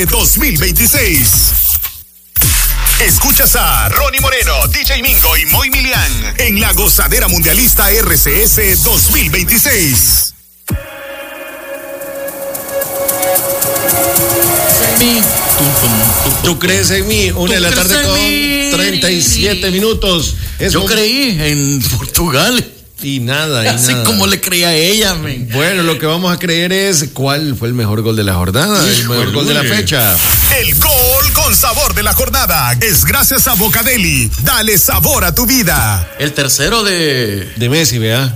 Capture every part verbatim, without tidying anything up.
dos mil veintiséis. Escuchas a Ronnie Moreno, D J Mingo y Moy Milian en la Gozadera Mundialista R C S dos mil veintiséis. ¿Tú crees en mí? Una de la tarde con treinta y siete minutos. Es Yo un... creí en Portugal. Y nada, y así nada. como le creía a ella, man. Bueno, lo que vamos a creer es cuál fue el mejor gol de la jornada, Híjole. el mejor gol de la fecha. El gol con sabor de la jornada es gracias a Bocadeli. Dale sabor a tu vida. El tercero de... De Messi, ¿vea?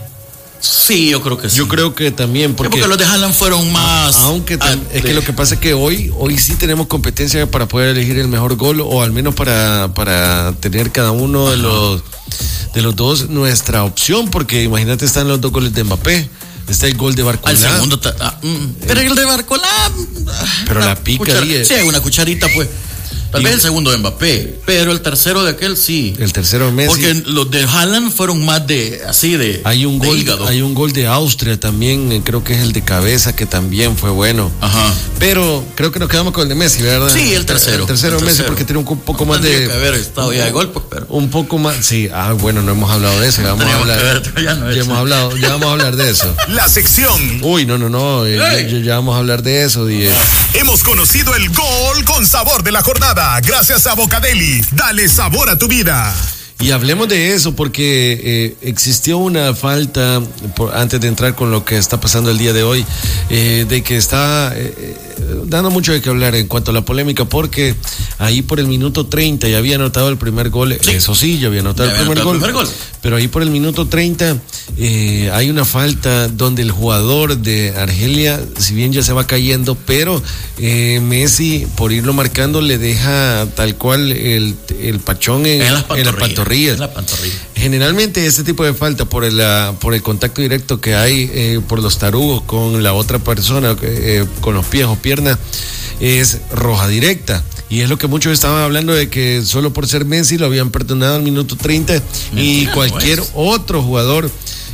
Sí, yo creo que sí. Yo creo que también porque, sí, porque los de Haaland fueron más. Aunque tam, es que lo que pasa es que hoy hoy sí tenemos competencia para poder elegir el mejor gol o al menos para para tener cada uno de los de los dos nuestra opción, porque imagínate, están los dos goles de Mbappé. Está el gol de Barcolá. Al segundo ta, ah, mm, pero el de Barcolá. Pero la pica cuchara, ahí. Sí, una cucharita, pues. Tal vez el segundo de Mbappé, pero el tercero de aquel sí. El tercero de Messi. Porque los de Haaland fueron más de, así de, hay un de gol, hígado. Hay un gol de Austria también, creo que es el de cabeza, que también fue bueno. Ajá. Pero creo que nos quedamos con el de Messi, ¿verdad? Sí, el tercero. El tercero de Messi, porque tiene un poco más de... que haber estado ya de gol, pues, pero... Un poco más, sí. Ah, bueno, no hemos hablado de eso. Ya vamos a hablar. Ver, ya, no ya hemos hablado, ya vamos a hablar de eso. La sección. Uy, no, no, no. Eh, ya, ya vamos a hablar de eso. Die. Hemos conocido el gol con sabor de la jornada, gracias a Bocadeli. Dale sabor a tu vida. Y hablemos de eso porque eh, existió una falta, por, antes de entrar con lo que está pasando el día de hoy, eh, de que está eh, dando mucho de qué hablar en cuanto a la polémica, porque ahí por el minuto treinta ya había anotado el primer gol, sí. eso sí, ya había anotado el, primer, gol, el primer gol, pero ahí por el minuto treinta eh, hay una falta donde el jugador de Argelia, si bien ya se va cayendo, pero eh, Messi, por irlo marcando, le deja tal cual el, el pachón en, en las pantorrillas. En la pantorrilla. Generalmente este tipo de falta por el, por el contacto directo que hay eh, por los tarugos con la otra persona, eh, con los pies o piernas, es roja directa. Y es lo que muchos estaban hablando de que solo por ser Messi lo habían perdonado al minuto treinta. Mentira, y cualquier pues. otro jugador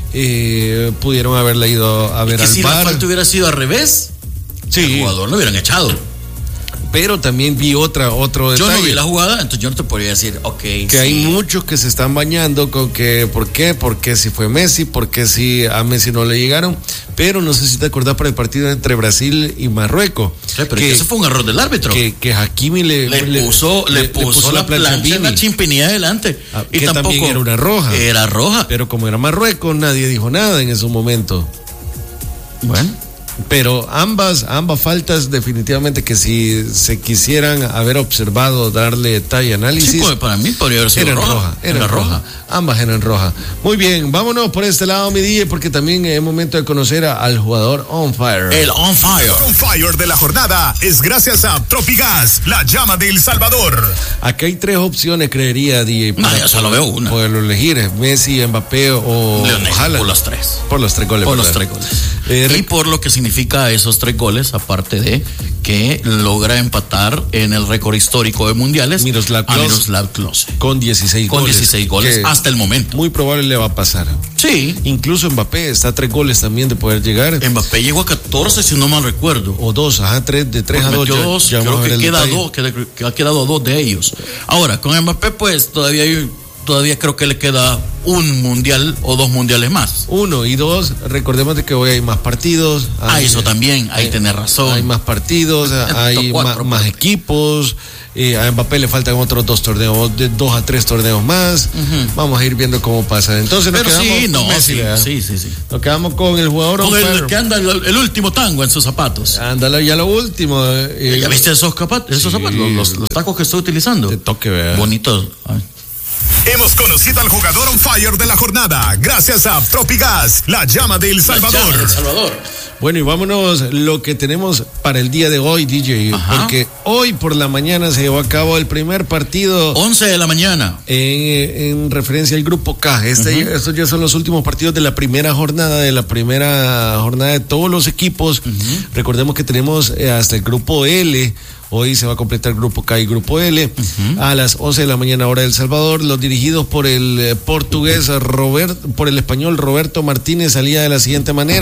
eh, pudieron haberle ido a ver ¿Y que al si bar. la falta hubiera sido al revés, sí. el jugador lo hubieran echado. Pero también vi otra, otro detalle. Yo no vi la jugada, entonces yo no te podría decir, ok. Que sí. hay muchos que se están bañando con que, ¿por qué? Porque si fue Messi, porque si a Messi no le llegaron. Pero no sé si te acordás para el partido entre Brasil y Marruecos. Sí, pero que, ese fue un error del árbitro. Que, que Hakimi le, le, le, puso, le, le puso, puso la plancha, plancha en la chimpinilla adelante. Ah, y que tampoco también era una roja. Era roja. Pero como era Marruecos, nadie dijo nada en ese momento. Bueno. Pero ambas, ambas faltas definitivamente que si se quisieran haber observado, darle detalle y análisis. Sí, pues para mí podría haber sido eran roja. roja eran era roja. roja. Ambas eran rojas. Muy bien, vámonos por este lado, mi D J, porque también es momento de conocer a, al jugador On Fire. El On Fire. El On Fire de la jornada es gracias a Tropigas, la llama de El Salvador. Aquí hay tres opciones, creería, D J. No, yo solo veo una. Poderlo elegir, Messi, Mbappé o Haaland. Por los tres. Por los tres goles. Por ¿verdad? los tres goles. Eh, y por lo que significa esos tres goles, aparte de que logra empatar en el récord histórico de mundiales Miroslav Klose, a Miroslav Klose con dieciséis con goles, dieciséis goles hasta el momento. Muy probable le va a pasar. Sí. Incluso Mbappé está a tres goles también de poder llegar. Mbappé llegó a catorce, si no mal recuerdo. O dos, ajá, tres, de tres a dos. Ya, dos ya creo que queda detalle. dos, que, que ha quedado dos de ellos. Ahora, con Mbappé, pues todavía hay. Todavía creo que le queda un mundial o dos mundiales más. Uno y dos, recordemos de que hoy hay más partidos. Ah, hay, eso también, ahí hay, tenés razón. Hay más partidos, hay cuatro, más, más equipos. Eh, a Mbappé le faltan otros dos torneos, de dos a tres torneos más. Uh-huh. Vamos a ir viendo cómo pasa. Entonces nos Pero quedamos sí, con no, Messi, sí, sí, sí, sí. Nos quedamos con el jugador con el que anda el, el último tango en sus zapatos. Ándale, ya lo último. Eh, ¿Ya viste esos zapatos? Esos sí, zapatos, los, los, los tacos que estoy utilizando. Te toque, ¿verdad? Bonitos. Ay. Hemos conocido al jugador On Fire de la jornada gracias a Tropigas, la llama de El Salvador. El Salvador. Bueno, y vámonos lo que tenemos para el día de hoy, D J. Ajá. Porque hoy por la mañana se llevó a cabo el primer partido. once de la mañana. En, en referencia al grupo K. Este, uh-huh. Estos ya son los últimos partidos de la primera jornada, de la primera jornada de todos los equipos. Uh-huh. Recordemos que tenemos hasta el grupo L. Hoy se va a completar el grupo K y grupo L. Uh-huh. A las once de la mañana hora de El Salvador. Los dirigidos por el portugués Robert, por el español Roberto Martínez salía de la siguiente manera.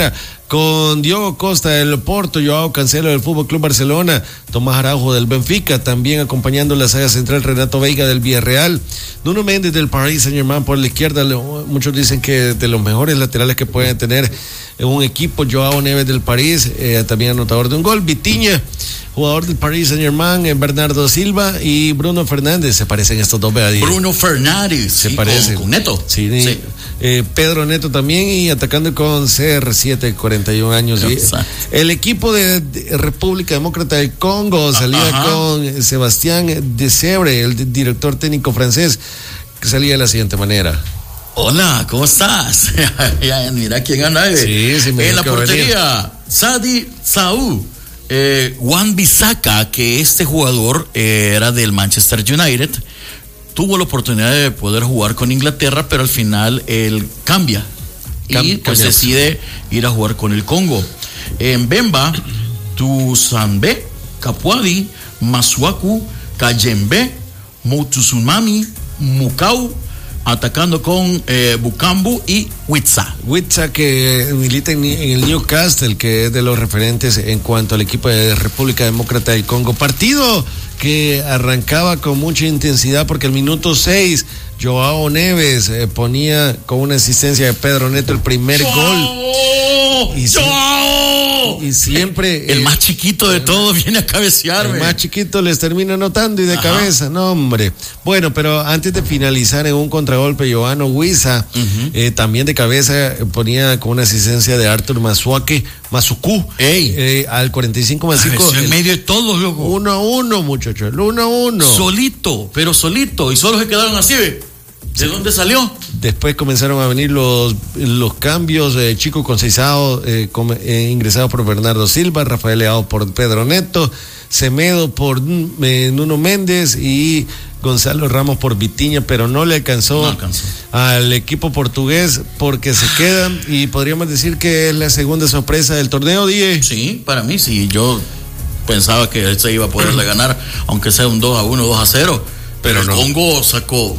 con Diogo Costa del Porto, Joao Cancelo del Fútbol Club Barcelona, Tomás Araujo del Benfica, también acompañando la saga central Renato Veiga del Villarreal, Nuno Méndez del Paris Saint-Germain por la izquierda, muchos dicen que de los mejores laterales que pueden tener un equipo, Joao Neves del París, eh, también anotador de un gol, Vitinha, jugador del Paris Saint-Germain, Bernardo Silva y Bruno Fernández, se parecen estos dos, ¿verdad? Bruno Fernández, se sí, parecen. Con, con Neto. Sí, sí. Eh, Pedro Neto también y atacando con C R siete, cuarenta y un años. Y el equipo de, de República Demócrata del Congo salía Ajá. con Sebastián Desebre, el director técnico francés, que salía de la siguiente manera. Hola, ¿cómo estás? Mira quién anda. Sí, sí, me en la portería, Sadi Saúl. Eh, Wan Bissaka, que este jugador eh, era del Manchester United, tuvo la oportunidad de poder jugar con Inglaterra, pero al final él cambia Cam- y pues cambiamos. decide ir a jugar con el Congo. En Bemba, Tuzambe, Kapuadi, Masuaku, Kayembe, Moutuzumami, Mukau, atacando con eh, Bukambu y Witsa. Witsa, que milita en, en el Newcastle, que es de los referentes en cuanto al equipo de República Demócrata del Congo. Partido que arrancaba con mucha intensidad porque el minuto seis Joao Neves eh, ponía con una asistencia de Pedro Neto el primer ¡Joao! gol. Y, ¡Joao! y siempre el eh, más chiquito de todos viene a cabecearme. El más chiquito les termina anotando y de Ajá. cabeza, no hombre. Bueno, pero antes de finalizar en un contragolpe, Joano Wisa uh-huh. eh, también de cabeza ponía con una asistencia de Arthur Masuake, Masuku, eh, al cuarenta y cinco más cinco. En medio de todos, loco. Uno a uno, muchachos, el uno a uno. Solito, pero solito, y solo se quedaron así, ¿ve? ¿De dónde salió? Después comenzaron a venir los, los cambios, eh, Chico Conceizao eh, com, eh, ingresado por Bernardo Silva, Rafael Leao por Pedro Neto, Semedo por eh, Nuno Méndez y Gonzalo Ramos por Vitinha, pero no le alcanzó, no alcanzó al equipo portugués porque se quedan y podríamos decir que es la segunda sorpresa del torneo, Die. Sí, para mí sí, yo pensaba que él se iba a poderle ganar, aunque sea un dos a uno, dos a cero, pero, pero el no. Congo sacó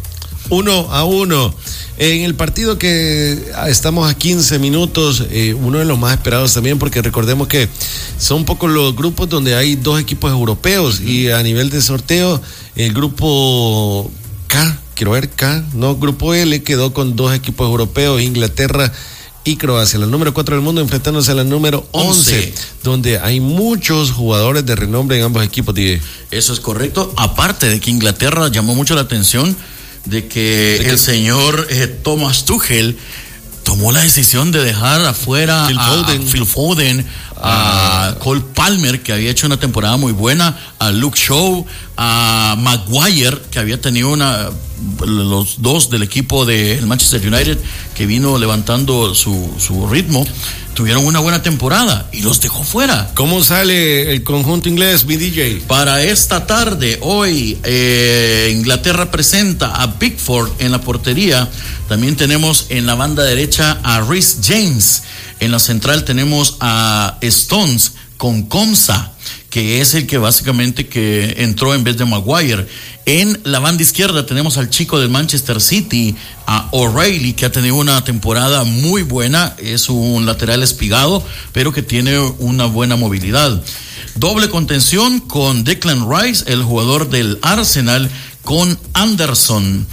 uno a uno. En el partido que estamos a quince minutos, eh, uno de los más esperados también, porque recordemos que son un poco los grupos donde hay dos equipos europeos y a nivel de sorteo, el grupo K, quiero ver K, no, grupo L quedó con dos equipos europeos, Inglaterra y Croacia, la número cuatro del mundo enfrentándose a la número once, donde hay muchos jugadores de renombre en ambos equipos. Tío. Eso es correcto, aparte de que Inglaterra llamó mucho la atención de que ¿De el señor eh, Thomas Tuchel tomó la decisión de dejar afuera Phil a, Foden. a Phil Foden, ah. a Cole Palmer, que había hecho una temporada muy buena, a Luke Shaw, a Maguire, que había tenido una los dos del equipo del Manchester United, que vino levantando su, su ritmo, tuvieron una buena temporada y los dejó fuera. ¿Cómo sale el conjunto inglés, mi D J? Para esta tarde, hoy, eh, Inglaterra presenta a Pickford en la portería. También tenemos en la banda derecha a Reece James. En la central tenemos a Stones con Komsa, que es el que básicamente que entró en vez de Maguire. En la banda izquierda tenemos al chico del Manchester City, a O'Reilly, que ha tenido una temporada muy buena, es un lateral espigado, pero que tiene una buena movilidad. Doble contención con Declan Rice, el jugador del Arsenal, con Anderson.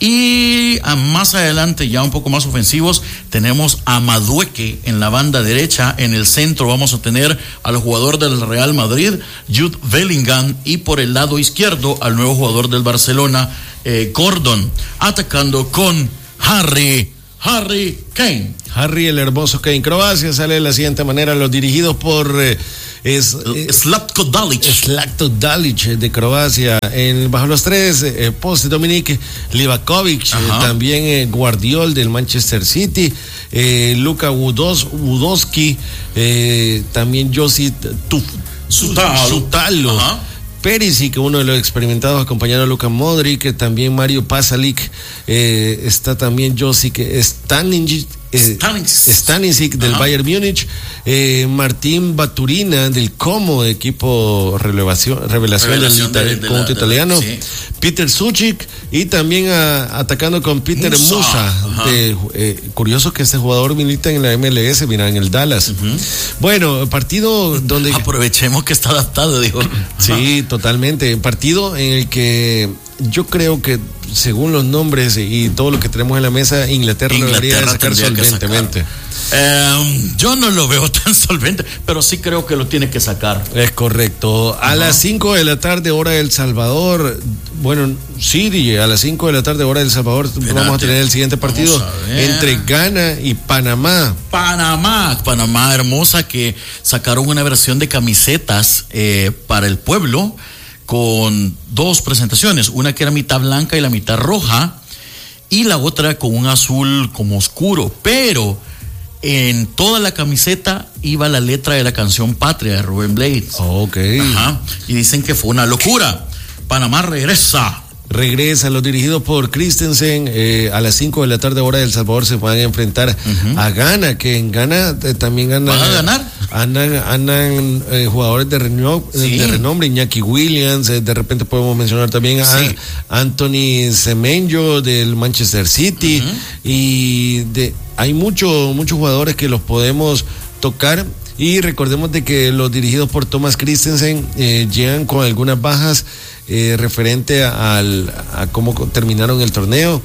Y a más adelante, ya un poco más ofensivos, tenemos a Madueke en la banda derecha. En el centro vamos a tener al jugador del Real Madrid, Jude Bellingham, y por el lado izquierdo al nuevo jugador del Barcelona, eh, Gordon, atacando con Harry, Harry Kane. Harry el hermoso Kane. Croacia sale de la siguiente manera, los dirigidos por eh, es, eh, Zlatko Dalic. Zlatko Dalic de Croacia. En, bajo los tres eh, postes, Dominik Livakovic, eh, también eh, Guardiol del Manchester City, eh, Luka Wudowski, eh, también Josip Sutalo. Perisic, uno de los experimentados, acompañado a Luka Modric, también Mario Pasalic, eh, está también Josip Stanisic, eh, Stanisic del Ajá. Bayern Múnich, eh, Martín Baturina del Como, equipo revelación, revelación, revelación del de, de conjunto la, italiano, de la, sí. Peter Suchik y también a, atacando con Peter Musa. Musa de, eh, curioso que este jugador milita en la M L S, mira, en el Dallas. Uh-huh. Bueno, partido donde... Aprovechemos que está adaptado, dijo. Sí, totalmente. Partido en el que yo creo que según los nombres y todo lo que tenemos en la mesa, Inglaterra, Inglaterra debería sacar solventemente. Eh, yo no lo veo tan solvente, pero sí creo que lo tiene que sacar. Es correcto. A uh-huh. las cinco de la tarde, hora de El Salvador. Bueno, sí, a las cinco de la tarde, hora de El Salvador, Espérate. vamos a tener el siguiente partido entre Ghana y Panamá. Panamá, Panamá hermosa, que sacaron una versión de camisetas eh, para el pueblo con dos presentaciones, una que era mitad blanca y la mitad roja, y la otra con un azul como oscuro, pero en toda la camiseta iba la letra de la canción Patria de Rubén Blades. Ok. Ajá. Y dicen que fue una locura. Panamá regresa. Regresa, los dirigidos por Christensen, eh, a las cinco de la tarde, hora de El Salvador, se van a enfrentar uh-huh. a Ghana, que en Ghana eh, también andan. ¿Van a ganar? Andan, andan eh, jugadores de, reno, sí. de renombre, Iñaki Williams, eh, de repente podemos mencionar también a sí. Anthony Semenyo del Manchester City, uh-huh. y de, hay muchos muchos jugadores que los podemos tocar. Y recordemos de que los dirigidos por Thomas Christensen eh, llegan con algunas bajas eh, referente a, al, a cómo terminaron el torneo.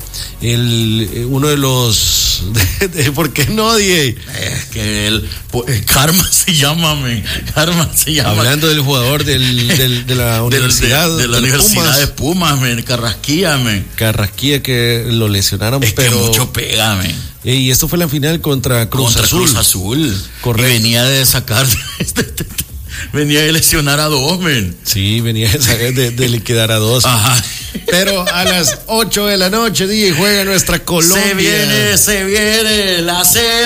El, uno de los... De, de, ¿Por qué no, D J? Es que el, el Karma se llama, man. Karma se llama. Hablando del jugador del, del, de la Universidad de, de, de la de Universidad Pumas. de Pumas, man. Carrasquilla, man. Carrasquilla, que lo lesionaron, es pero... que mucho pega, man. Y esto fue la final contra Cruz contra Azul. Cruz Azul. Correcto. Y venía de sacar... venía de lesionar a dos, men. Sí, venía de, de, de liquidar a dos. Ajá. Pero a las ocho de la noche, D J, juega nuestra Colombia. Se viene, se viene la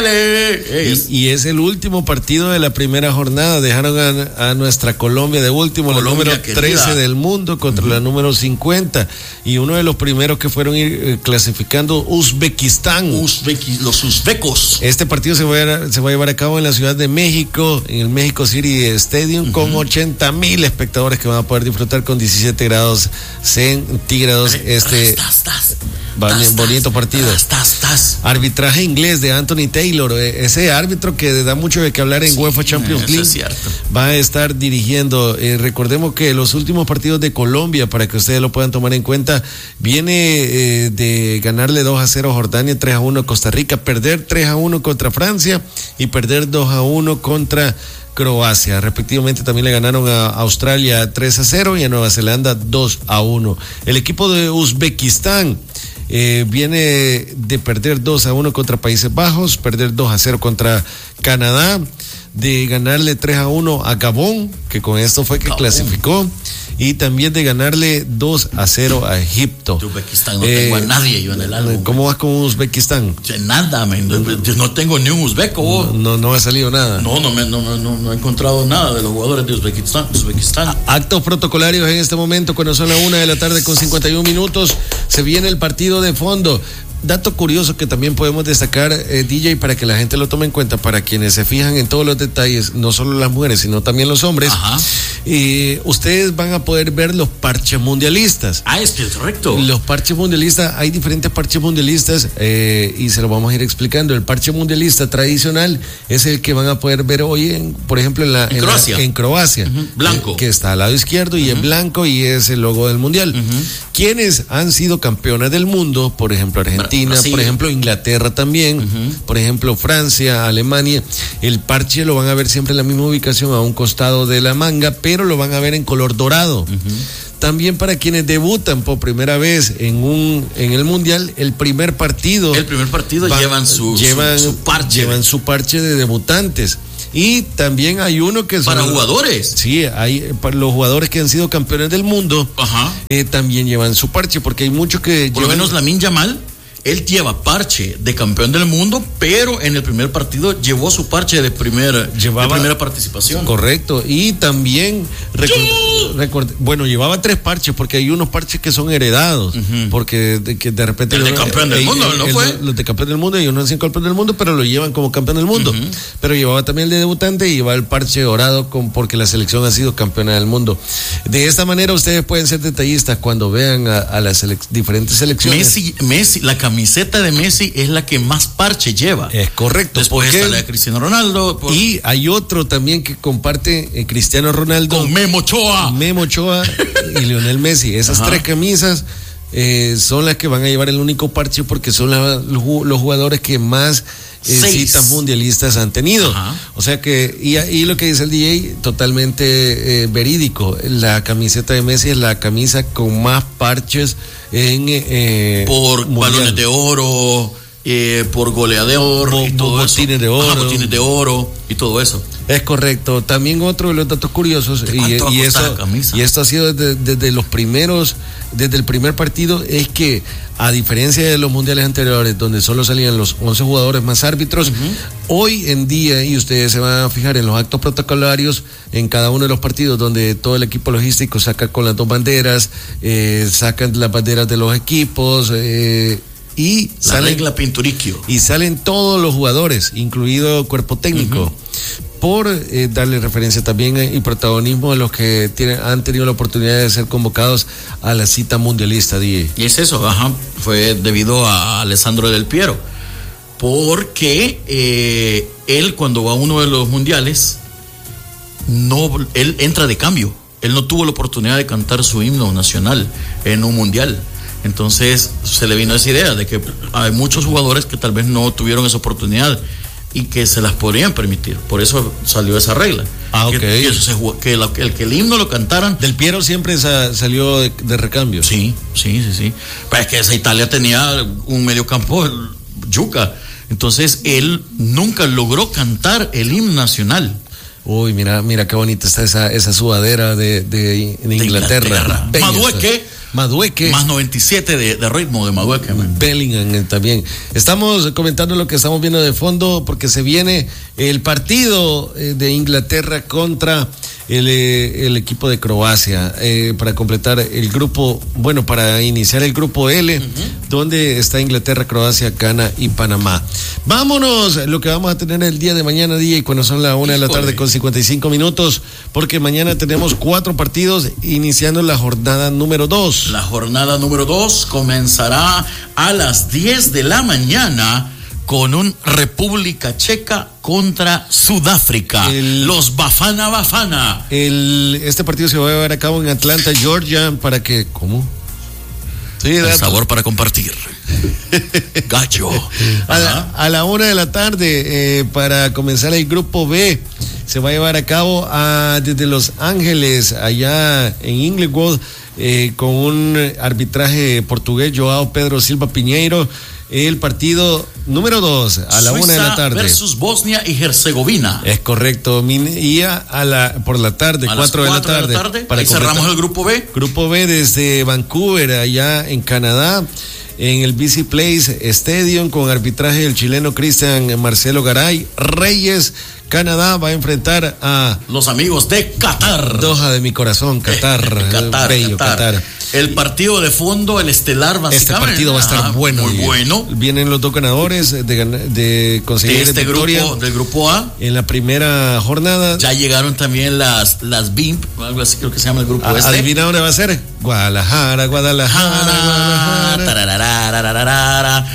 Cele. Y, y es el último partido de la primera jornada. Dejaron a, a nuestra Colombia de último, Colombia, la número querida. trece del mundo contra uh-huh. la número cincuenta. Y uno de los primeros que fueron ir eh, clasificando, Uzbekistán. Uzbeki, los uzbecos. Este partido se va, a, se va a llevar a cabo en la Ciudad de México, en el México City Stadium, uh-huh. con ochenta mil espectadores que van a poder disfrutar con diecisiete grados centígrados. Este tas, tas, tas, bonito tas, partido. Tas, tas, tas. Arbitraje inglés de Anthony Taylor, ese árbitro que da mucho de qué hablar en sí, UEFA Champions League, es va a estar dirigiendo. Eh, recordemos que los últimos partidos de Colombia, para que ustedes lo puedan tomar en cuenta, viene eh, de ganarle dos a cero a Jordania, tres a uno a Costa Rica, perder tres a uno contra Francia y perder dos a uno contra Croacia. Respectivamente también le ganaron a Australia tres a cero y a Nueva Zelanda dos a uno. El equipo de Uzbekistán eh, viene de perder dos a uno contra Países Bajos, perder dos a cero contra Canadá, de ganarle tres a uno a Gabón, que con esto fue que Gabón. clasificó, y también de ganarle dos a cero a Egipto. Uzbekistán no eh, tengo a nadie yo en el álbum. ¿Cómo vas con Uzbekistán? Nada, man. No tengo ni un uzbeco. No, no, no ha salido nada. No, no, no, no, no, no he encontrado nada de los jugadores de Uzbekistán. Uzbekistán. Actos protocolarios en este momento, cuando son las una de la tarde con cincuenta y un minutos, se viene el partido de fondo. Dato curioso que también podemos destacar, eh, D J, para que la gente lo tome en cuenta, para quienes se fijan en todos los detalles, no solo las mujeres, sino también los hombres. Ajá. Eh, ustedes van a poder ver los parches mundialistas. Ah, es que es correcto. Los parches mundialistas, hay diferentes parches mundialistas eh, y se lo vamos a ir explicando. El parche mundialista tradicional es el que van a poder ver hoy, en, por ejemplo, en, la, en en Croacia. La, en Croacia. Uh-huh. Blanco. Eh, que está al lado izquierdo y uh-huh. es blanco y es el logo del mundial. Uh-huh. Quienes han sido campeones del mundo, por ejemplo, Argentina. Brasil. Por ejemplo, Inglaterra también, uh-huh. por ejemplo, Francia, Alemania, el parche lo van a ver siempre en la misma ubicación, a un costado de la manga, pero lo van a ver en color dorado. Uh-huh. También para quienes debutan por primera vez en un en el mundial, el primer partido. El primer partido va, llevan, su, llevan su, su parche. Llevan su parche de debutantes. Y también hay uno que para son, jugadores. Sí, hay para los jugadores que han sido campeones del mundo. Ajá. Eh, también llevan su parche, porque hay muchos que por llevan, lo menos Lamine Yamal él lleva parche de campeón del mundo, pero en el primer partido llevó su parche de, primer, Llevaba, de primera participación. Correcto, y también, record, record, bueno, llevaba tres parches, porque hay unos parches que son heredados, uh-huh. porque de, que de repente... El de campeón del el, mundo, el, ¿no el, fue? Los de campeón del mundo, ellos no hacen campeón del mundo, pero lo llevan como campeón del mundo. Uh-huh. Pero llevaba también el de debutante y llevaba el parche dorado con, porque la selección ha sido campeona del mundo. De esta manera ustedes pueden ser detallistas cuando vean a, a las selec- diferentes selecciones. Messi, Messi, la camiseta de Messi es la que más parche lleva. Es correcto. Después está la de Cristiano Ronaldo. Por... Y hay otro también que comparte eh, Cristiano Ronaldo con Memo Ochoa. Memo Ochoa y Lionel Messi. Esas Ajá. tres camisas eh, son las que van a llevar el único parche porque son la, los, los jugadores que más eh, citas mundialistas han tenido. Ajá. O sea que, y, y lo que dice el D J, totalmente eh, verídico. La camiseta de Messi es la camisa con más parches en eh, por mundial. Balones de oro, eh, por goleador, Bo, y todo botines eso. de oro, Ajá, botines de oro y todo eso. Es correcto. También otro de los datos curiosos y, y eso y esto ha sido desde, desde los primeros, desde el primer partido, es que a diferencia de los mundiales anteriores donde solo salían los once jugadores más árbitros, uh-huh. hoy en día, y ustedes se van a fijar en los actos protocolarios en cada uno de los partidos donde todo el equipo logístico saca con las dos banderas, eh, sacan las banderas de los equipos, eh, y la salen, regla Pinturicchio. Y salen todos los jugadores, incluido cuerpo técnico. Uh-huh. Por eh, darle referencia también eh, y protagonismo a los que tienen, han tenido la oportunidad de ser convocados a la cita mundialista, D J. Y es eso, ajá, fue debido a Alessandro Del Piero, porque eh, él cuando va a uno de los mundiales, no, él entra de cambio, él no tuvo la oportunidad de cantar su himno nacional en un mundial. Entonces se le vino esa idea de que hay muchos jugadores que tal vez no tuvieron esa oportunidad y que se las podrían permitir. Por eso salió esa regla. Ah, ok. Que, que, eso se, que, la, el, que el himno lo cantaran. Del Piero siempre sa, salió de, de recambio. Sí, sí, sí, sí. Pero es que esa Italia tenía un mediocampo yuca. Entonces él nunca logró cantar el himno nacional. Uy, mira, mira qué bonita está esa, esa sudadera de, de, de Inglaterra. De Inglaterra. Madueque. Madueque. Más noventa y siete de, de ritmo de Madueque. Man. Bellingham también. Estamos comentando lo que estamos viendo de fondo porque se viene el partido de Inglaterra contra el, el equipo de Croacia eh, para completar el grupo, bueno, para iniciar el grupo L, uh-huh. donde está Inglaterra, Croacia, Ghana y Panamá. Vámonos, lo que vamos a tener el día de mañana, día y cuando son las una de la tarde con cincuenta y cinco minutos, porque mañana tenemos cuatro partidos iniciando la jornada número dos. La jornada número dos comenzará a las diez de la mañana con un República Checa contra Sudáfrica. El, Los Bafana Bafana. El, este partido se va a llevar a cabo en Atlanta, Georgia, para que, ¿cómo? Sí, el sabor para compartir. Gallo. A la, a la una de la tarde, eh, para comenzar el grupo B, se va a llevar a cabo a, desde Los Ángeles, allá en Inglewood, eh, con un arbitraje portugués, Joao Pedro Silva Piñeiro. El partido número dos a la Suiza una de la tarde versus Bosnia y Herzegovina. Es correcto. Y a, a la por la tarde, a cuatro, las cuatro de la tarde. De la tarde para ahí cerramos el grupo B. Grupo B desde Vancouver, allá en Canadá, en el B C Place Stadium, con arbitraje del chileno Cristian Marcelo Garay. Reyes, Canadá va a enfrentar a los amigos de Qatar. Doha de mi corazón, Qatar. Qatar, bello, Qatar. Qatar. El partido de fondo, el estelar, básicamente. Este partido va a estar ah, bueno. Muy bueno. Vienen los dos ganadores de, de conseguir de este victoria grupo, del grupo A. En la primera jornada. Ya llegaron también las, las B I M P, algo así creo que se llama el grupo a, este. ¿Adivina dónde va a ser? Guadalajara, Guadalajara, Guadalajara.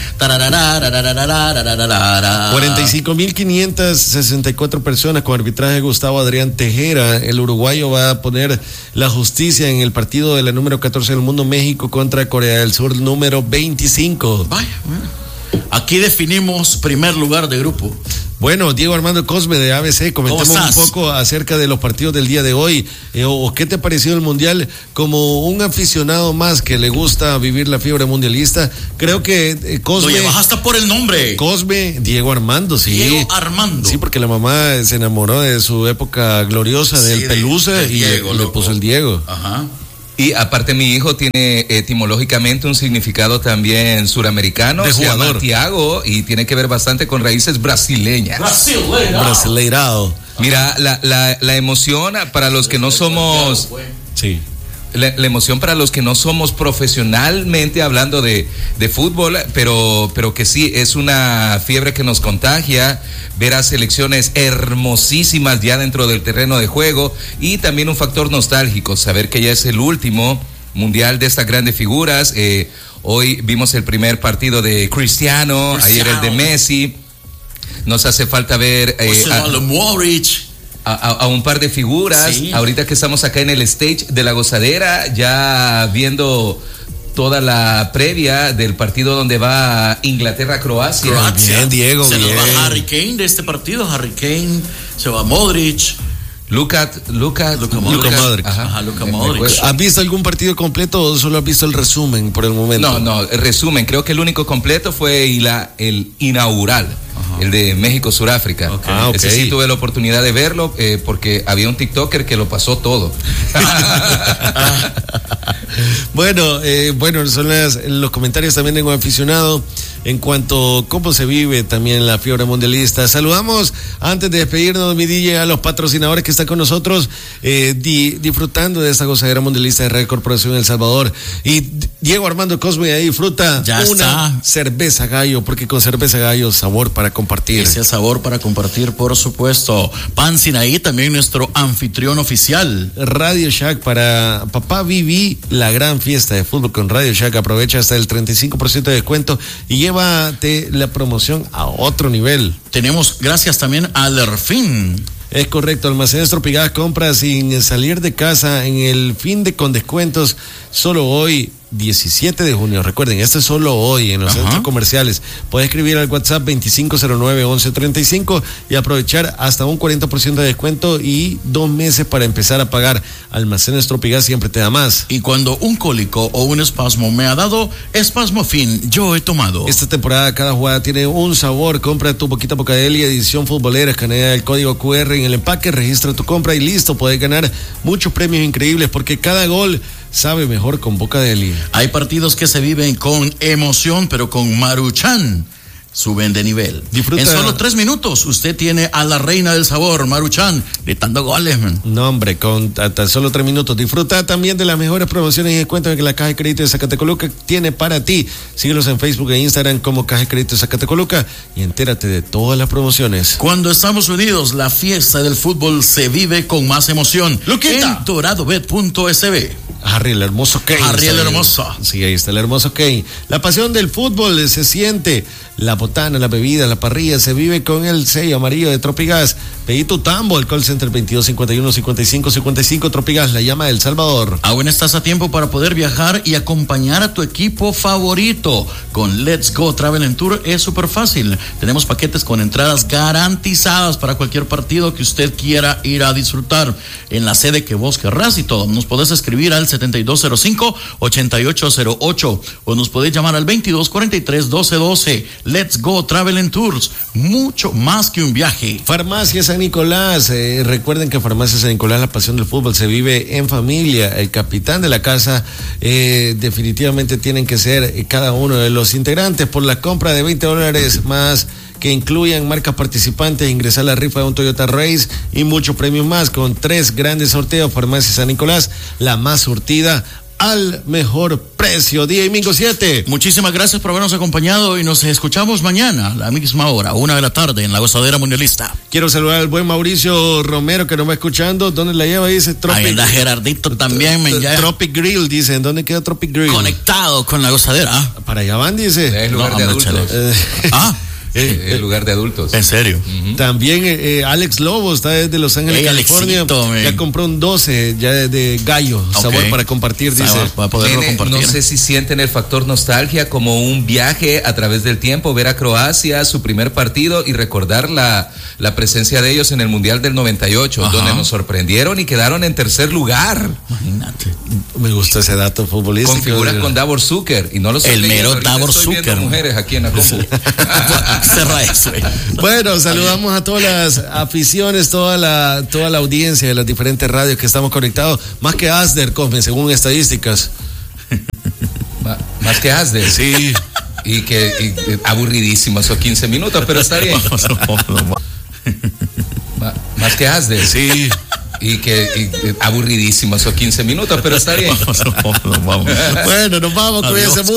cuarenta y cinco mil quinientas sesenta y cuatro personas con arbitraje de Gustavo Adrián Tejera. El uruguayo va a poner la justicia en el partido de la número catorce del mundo, México contra Corea del Sur, número veinticinco. Vaya, bueno. Aquí definimos primer lugar de grupo. Bueno, Diego Armando Cosme de A B C, comentemos un poco acerca de los partidos del día de hoy. Eh, o ¿Qué te ha parecido el Mundial? Como un aficionado más que le gusta vivir la fiebre mundialista, creo que eh, Cosme... Lo llevas hasta por el nombre. Cosme, Diego Armando, sí. Diego Armando. Sí, porque la mamá se enamoró de su época gloriosa del sí, Pelusa de, de y Diego, le, le puso el Diego. Ajá. Y aparte mi hijo tiene etimológicamente un significado también suramericano, de se llama jugador. Thiago y tiene que ver bastante con raíces brasileñas. Brasileirao. Brasileirao. Mira, la, la, la emoción para los que no somos... Sí. La, la emoción para los que no somos profesionalmente hablando de, de fútbol, pero, pero que sí, es una fiebre que nos contagia, ver a selecciones hermosísimas ya dentro del terreno de juego y también un factor nostálgico, saber que ya es el último mundial de estas grandes figuras. Eh, hoy vimos el primer partido de Cristiano, Cristiano. ayer el de Messi, nos hace falta ver... Eh, José Manuel Modric. A, a, a un par de figuras, Sí. ahorita que estamos acá en el stage de la gozadera, ya viendo toda la previa del partido donde va Inglaterra-Croacia. Croacia. Bien, Diego, Se nos bien. va Harry Kane de este partido. Harry Kane, se va Modric. Luka, Luka, Luka Modric. Modric. Ajá, Ajá, Luka Me- me Modric. cuesta. ¿Has visto algún partido completo o solo has visto el resumen por el momento? No, no, resumen, creo que el único completo fue y la, el inaugural, Ajá. el de México-Suráfrica. Ok. Ah, ok. Ese sí tuve la oportunidad de verlo eh, porque había un TikToker que lo pasó todo. Bueno, eh, bueno, son las, los comentarios también de un aficionado en cuanto a cómo se vive también la fiebre mundialista. Saludamos, antes de despedirnos, mi D J, a los patrocinadores que están con nosotros, eh, di, disfrutando de esta gozadera mundialista de Red Corporación El Salvador. Y Diego Armando Cosme ahí disfruta Ya una está. cerveza gallo, porque con cerveza gallo, sabor para compartir. Ese sabor para compartir, por supuesto. Pan Sinaí, también nuestro anfitrión oficial. Radio Shack para Papá Viví, la gran fiesta de fútbol con Radio Shack. Aprovecha hasta el treinta y cinco por ciento de descuento y llévate la promoción a otro nivel. Tenemos gracias también a Lerfin. Es correcto, Almacenes Tropigas, compra sin salir de casa en el fin de con descuentos solo hoy, diecisiete de junio. Recuerden, esto es solo hoy en los Ajá. centros comerciales. Puede escribir al WhatsApp veinticinco cero nueve once treinta y cinco y aprovechar hasta un cuarenta por ciento de descuento y dos meses para empezar a pagar. Almacenes Tropigas siempre te da más. Y cuando un cólico o un espasmo me ha dado, Espasmofin yo he tomado. Esta temporada cada jugada tiene un sabor. Compra tu Boquita Pocadeli, edición futbolera, escanea el código Q R en el empaque, registra tu compra y listo, puedes ganar muchos premios increíbles porque cada gol sabe mejor con Bocadeli. Hay partidos que se viven con emoción, pero con Maruchan suben de nivel. Disfruta. En solo tres minutos usted tiene a la reina del sabor, Maruchan, gritando goles, man. No, hombre, con hasta solo tres minutos. Disfruta también de las mejores promociones y descuentos que la Caja de Crédito de Zacatecoluca tiene para ti. Síguelos en Facebook e Instagram como Caja de Crédito de Zacatecoluca y entérate de todas las promociones. Cuando estamos unidos, la fiesta del fútbol se vive con más emoción. Luquita. En doradobet punto s b. Harry el hermoso Kane. Harry el Está ahí. hermoso. Sí, ahí está el hermoso Kane. La pasión del fútbol se siente. La botana, la bebida, la parrilla se vive con el sello amarillo de Tropigas. Pedí tu tambo, el call center veintidós cincuenta y uno cincuenta y cinco cincuenta y cinco Tropigas, la llama del Salvador. Aún estás a tiempo para poder viajar y acompañar a tu equipo favorito. Con Let's Go Travel and Tour es súper fácil. Tenemos paquetes con entradas garantizadas para cualquier partido que usted quiera ir a disfrutar en la sede que vos querrás y todo. Nos podés escribir al setenta y dos cero cinco, ochenta y ocho cero ocho o nos podés llamar al veintidós cuarenta y tres doce doce. Let's Go Travel and Tours, mucho más que un viaje. Farmacia San Nicolás, eh, recuerden que Farmacia San Nicolás, la pasión del fútbol se vive en familia. El capitán de la casa eh, definitivamente tienen que ser eh, cada uno de los integrantes. Por la compra de veinte dólares más que incluyan marcas participantes, ingresar a la rifa de un Toyota Race y muchos premios más con tres grandes sorteos. Farmacia San Nicolás, la más surtida al mejor precio. Día y Mingo siete. Muchísimas gracias por habernos acompañado y nos escuchamos mañana a la misma hora, una de la tarde, en la Gozadera Mundialista. Quiero saludar al buen Mauricio Romero que nos va escuchando. ¿Dónde la lleva? Dice Tropic. Ahí anda Gerardito también, men, ya Tropic Grill, dice. ¿En dónde queda Tropic Grill? conectado con la Gozadera. Para allá van, dice. Es lugar No, de hombre, adultos. chale. Eh, Ah, Es el lugar de adultos. en serio. También eh, eh, Alex Lobo está desde Los Ángeles, Ey, California. Alexito, man. Ya compró un doce ya de, de gallo, Ok. sabor para compartir, dice. Sabor para poderlo Nene, compartir. no sé si sienten el factor nostalgia como un viaje a través del tiempo, ver a Croacia, su primer partido y recordar la, la presencia de ellos en el Mundial del noventa y ocho, Ajá. donde nos sorprendieron y quedaron en tercer lugar, Imagínate. Me gusta ese dato futbolístico. con figuras con Davor Zucker, y no lo estoy El leyendo, mero ahorita Davor estoy viendo Zucker. mujeres aquí en la compu. Cerra eso. Eh. Bueno, saludamos a todas las aficiones, toda la, toda la audiencia de las diferentes radios que estamos conectados. Más que Asder, Cosme, según estadísticas. Más que Asder. Sí. Y que y, aburridísimos esos quince minutos, pero está bien. Más que Asder. Sí. Y que y, aburridísimos esos quince minutos, pero está bien. Bueno, nos vamos con ese